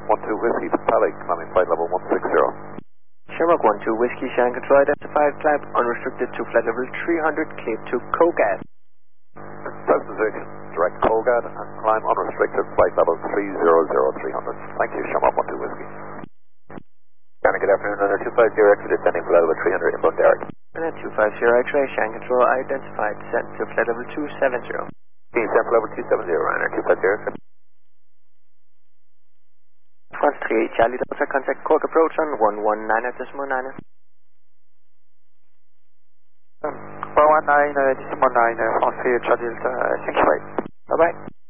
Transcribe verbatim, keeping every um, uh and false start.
one two Whiskey, Pally, climbing flight level one six zero. Shamrock one two Whiskey, Shannon Control identified, climb unrestricted to flight level three hundred, cleared to Kogat. Present position, direct Kogat, and climb unrestricted, flight level three zero zero three hundred. Thank you, Shamrock one two Whiskey. Shannon, good afternoon, under two five zero, exit descending flight level three hundred, inbound Derek. And at two five zero X-ray, Shannon Control identified, descent to flight level two seven zero. Descent level two seven zero, Ryanair two five zero. France three eight Charlie Delta, contact Cork approach on one one nine decimal nine. one one nine decimal nine, France three eight Charlie Delta, thank you. Bye bye.